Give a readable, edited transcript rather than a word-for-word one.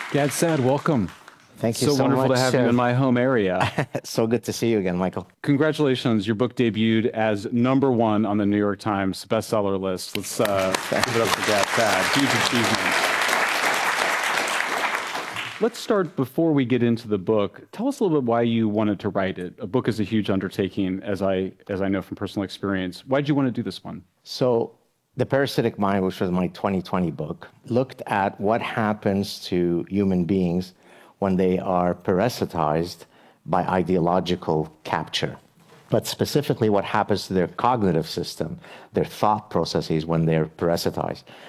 Gad Sad, welcome. Thank you So so wonderful much. to have you in my home area. So good to see you again, Michael. Congratulations, your book debuted as #1 on the New York Times bestseller list. Let's give it up for Gad Sad. Huge achievement. Let's start before we get into the book. Tell us a little bit why you wanted to write it. A book is a huge undertaking, as I know from personal experience. Why did you want to do this one? So, The Parasitic Mind, which was my 2020 book, looked at what happens to human beings when they are parasitized by ideological capture. But specifically, what happens to their cognitive system, their thought processes when they're parasitized.